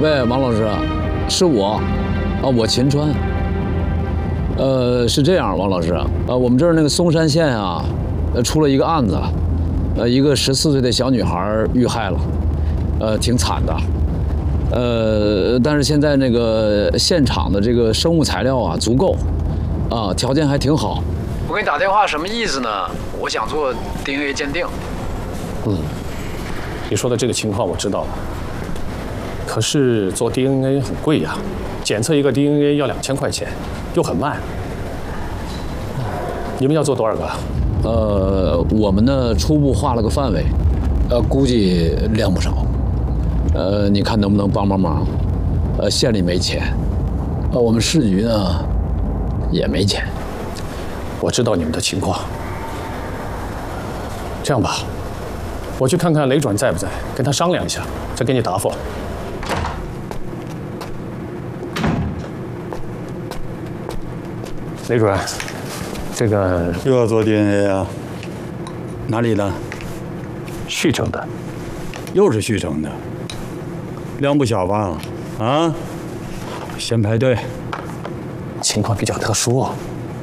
喂，王老师，是我，我秦川。是这样，王老师，我们这儿那个松山县啊，出了一个案子，一个14岁的小女孩遇害了，挺惨的。但是现在那个现场的这个生物材料啊足够，条件还挺好。我给你打电话什么意思呢？我想做 DNA 鉴定。 你说的这个情况我知道了。可是做 DNA 很贵呀，检测一个 DNA 要2000块钱，又很慢。你们要做多少个？ 我们呢初步画了个范围，估计量不少。你看能不能帮忙？县里没钱，我们市局呢也没钱。 我知道你们的情况。这样吧，我去看看雷转在不在，跟他商量一下，再给你答复。雷主任，这个又要做 DNA 啊？哪里的？ 旭城的。 又是旭城的，量不小吧？啊？先排队。 情况比较特殊。